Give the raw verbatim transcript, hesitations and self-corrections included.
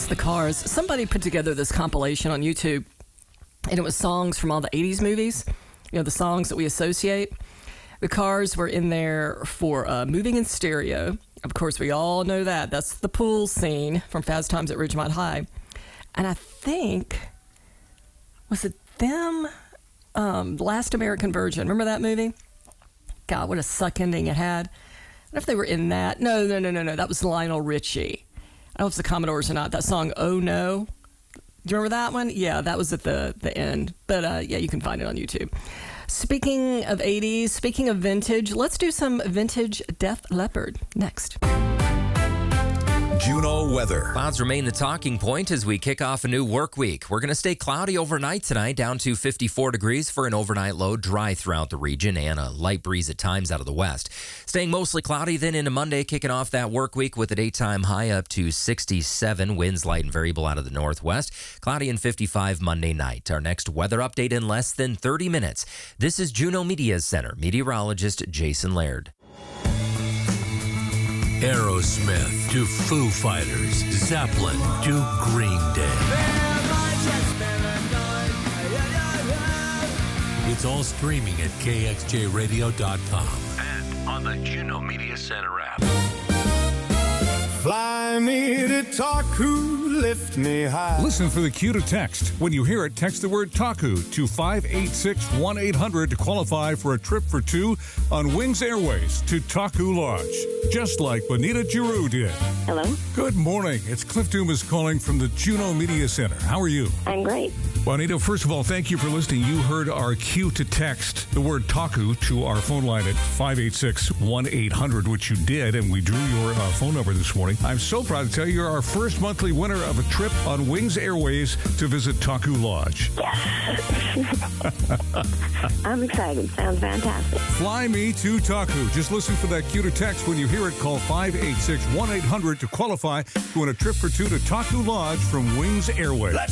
Yes, the Cars. Somebody put together this compilation on YouTube, and it was songs from all the eighties movies, you know, the songs that we associate. The Cars were in there for uh, Moving in Stereo. Of course, we all know that. That's the pool scene from Fast Times at Ridgemont High. And I think, was it them? Um, Last American Virgin. Remember that movie? God, what a suck ending it had. I don't know if they were in that. No, no, no, no, no. That was Lionel Richie. I don't know if it's the Commodores or not. That song, Oh No. Do you remember that one? Yeah, that was at the, the end. But uh, yeah, you can find it on YouTube. Speaking of eighties, speaking of vintage, let's do some vintage Def Leppard next. Juneau weather. Clouds remain the talking point as we kick off a new work week. We're going to stay cloudy overnight tonight, down to fifty-four degrees for an overnight low, dry throughout the region, and a light breeze at times out of the west. Staying mostly cloudy then into Monday, kicking off that work week with a daytime high up to sixty-seven. Winds light and variable out of the northwest. Cloudy and fifty-five Monday night. Our next weather update in less than thirty minutes. This is Juneau Media Center meteorologist Jason Laird. Aerosmith to Foo Fighters, Zeppelin to Green Day. It's all streaming at K X J radio dot com and on the Juneau Media Center app. Fly me to Taku, lift me high. Listen for the cue to text. When you hear it, text the word Taku to five eight six, one eight hundred to qualify for a trip for two on Wings Airways to Taku Lodge. Just like Bonita Giroux did. Hello? Good morning. It's Cliff Dumas calling from the Juneau Media Center. How are you? I'm great. Bonita, first of all, thank you for listening. You heard our cue to text the word Taku to our phone line at five eight six, one eight hundred, which you did, and we drew your uh, phone number this morning. I'm so proud to tell you you're our first monthly winner of a trip on Wings Airways to visit Taku Lodge. Yes. I'm excited. Sounds fantastic. Fly me to Taku. Just listen for that cue to text. When you hear it, call five eight six, one eight hundred to qualify to win a trip for two to Taku Lodge from Wings Airways. Let's